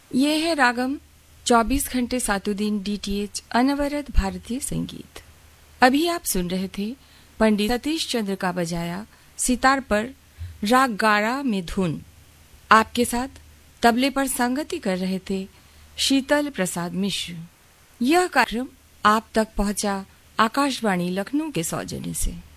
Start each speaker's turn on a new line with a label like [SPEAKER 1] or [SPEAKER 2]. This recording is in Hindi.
[SPEAKER 1] ये है रागम 24 घंटे सातों दिन DTH अनवरत भारतीय संगीत। अभी आप सुन रहे थे पंडित सतीश चंद्र का बजाया सितार पर राग गारा में धुन। आपके साथ तबले पर संगति कर रहे थे शीतल प्रसाद मिश्र। यह कार्यक्रम आप तक पहुंचा आकाशवाणी लखनऊ के सौजन्य से।